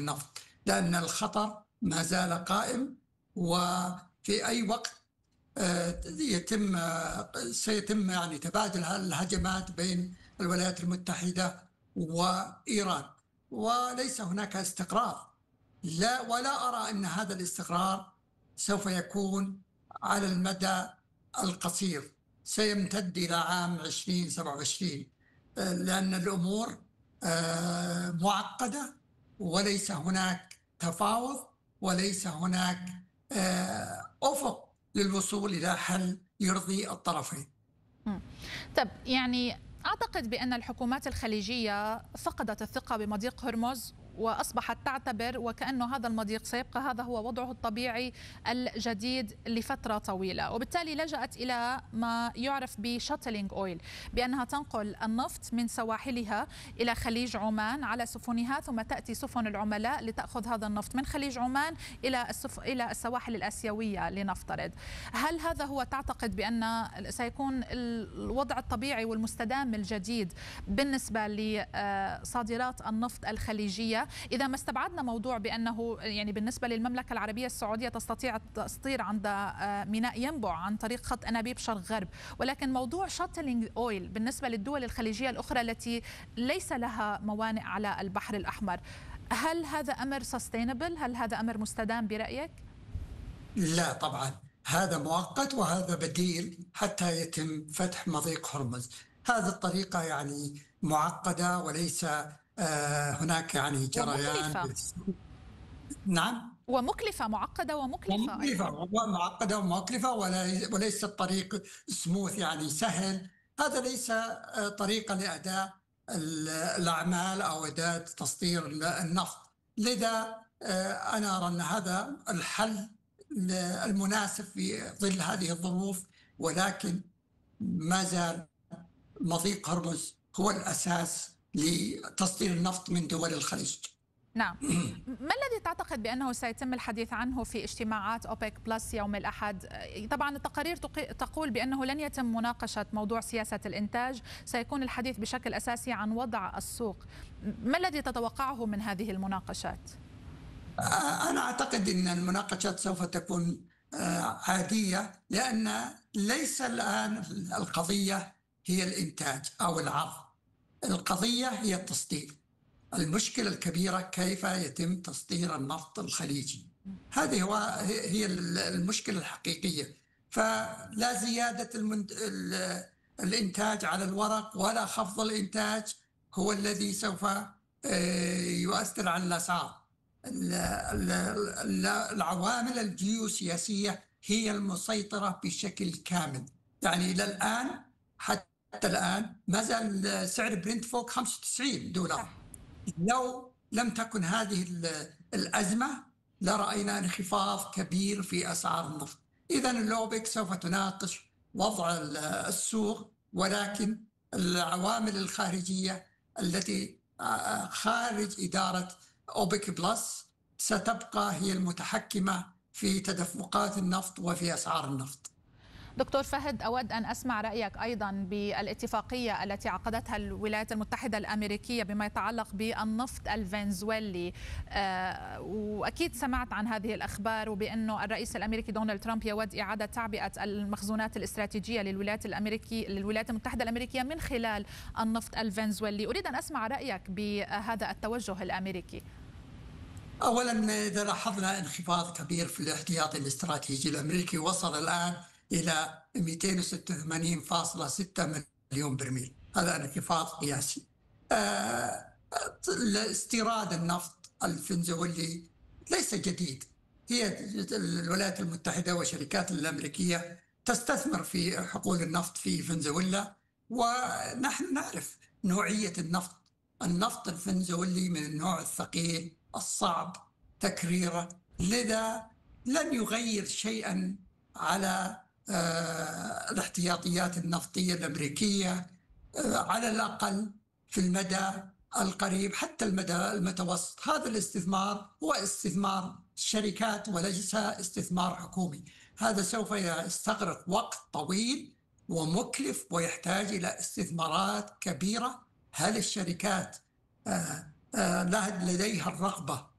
النفط، لأن الخطر ما زال قائم، وفي أي وقت سيتم يعني تبادل الهجمات بين الولايات المتحدة وإيران، وليس هناك استقرار. لا، ولا أرى أن هذا الاستقرار سوف يكون على المدى القصير، سيمتد إلى عام 2027، لأن الأمور معقدة، وليس هناك تفاوض، وليس هناك أفق للوصول إلى حل يرضي الطرفين. طب يعني أعتقد بأن الحكومات الخليجية فقدت الثقة بمضيق هرمز، وأصبحت تعتبر وكأنه هذا المضيق سيبقى هذا هو وضعه الطبيعي الجديد لفترة طويلة، وبالتالي لجأت إلى ما يعرف بشاتلينج أويل، بأنها تنقل النفط من سواحلها إلى خليج عمان على سفنها، ثم تأتي سفن العملاء لتأخذ هذا النفط من خليج عمان إلى السواحل الآسيوية لنفترض. هل هذا هو تعتقد بأن سيكون الوضع الطبيعي والمستدام الجديد بالنسبة لصادرات النفط الخليجية، إذا ما استبعدنا موضوع بأنه يعني بالنسبة للمملكة العربية السعودية تستطيع التسطير عند ميناء ينبع عن طريق خط أنابيب شرق غرب، ولكن موضوع شاتلينج أويل بالنسبة للدول الخليجية الأخرى التي ليس لها موانئ على البحر الأحمر، هل هذا أمر sustainable؟ هل هذا أمر مستدام برأيك؟ لا طبعا، هذا مؤقت، وهذا بديل حتى يتم فتح مضيق هرمز. هذه الطريقة يعني معقدة، وليس هناك يعني جريان. ومكلفة. نعم، ومكلفة، معقدة ومكلفة معقدة ومكلفة، وليس الطريق سموث يعني سهل. هذا ليس طريقة لأداء الأعمال أو أداة تصدير النفط. لذا أنا أرى أن هذا الحل المناسب في ظل هذه الظروف، ولكن ما زال مضيق هرمز هو الأساس لتصدير النفط من دول الخليج. نعم. ما الذي تعتقد بأنه سيتم الحديث عنه في اجتماعات أوبك بلس يوم الأحد؟ طبعا التقارير تقول بأنه لن يتم مناقشة موضوع سياسة الإنتاج، سيكون الحديث بشكل أساسي عن وضع السوق. ما الذي تتوقعه من هذه المناقشات؟ أنا أعتقد أن المناقشات سوف تكون عادية، لأن ليس الآن القضية هي الإنتاج أو العرض، القضية هي التصدير. المشكلة الكبيرة كيف يتم تصدير النفط الخليجي، هذه هي المشكلة الحقيقية. فلا زيادة الإنتاج على الورق ولا خفض الإنتاج هو الذي سوف يؤثر على الأسعار. العوامل الجيوسياسية هي المسيطرة بشكل كامل. يعني إلى الآن، حتى الآن ما زال سعر برنت فوق $95. لو لم تكن هذه الأزمة لرأينا انخفاض كبير في أسعار النفط. إذن الأوبك سوف تناقش وضع السوق، ولكن العوامل الخارجية التي خارج إدارة أوبك بلس ستبقى هي المتحكمة في تدفقات النفط وفي أسعار النفط. دكتور فهد، أود أن أسمع رأيك أيضا بالاتفاقية التي عقدتها الولايات المتحدة الأمريكية بما يتعلق بالنفط الفنزويلي، وأكيد سمعت عن هذه الأخبار، وبأنه الرئيس الأمريكي دونالد ترامب يود إعادة تعبئة المخزونات الاستراتيجية للولايات المتحدة الأمريكية من خلال النفط الفنزويلي. أريد أن أسمع رأيك بهذا التوجه الأمريكي. أولا، إذا لاحظنا انخفاض كبير في الاحتياطي الاستراتيجي الأمريكي، وصل الآن إلى 286.6 مليون برميل. هذا انخفاض قياسي. استيراد النفط الفنزويلي ليس جديد. هي الولايات المتحدة والشركات الأمريكية تستثمر في حقول النفط في فنزويلا، ونحن نعرف نوعية النفط الفنزويلي من النوع الثقيل الصعب تكريره، لذا لن يغير شيئا على الاحتياطيات النفطية الأمريكية، على الأقل في المدى القريب حتى المدى المتوسط. هذا الاستثمار هو استثمار شركات وليس استثمار حكومي. هذا سوف يستغرق وقت طويل ومكلف ويحتاج إلى استثمارات كبيرة. هل الشركات لديها الرغبة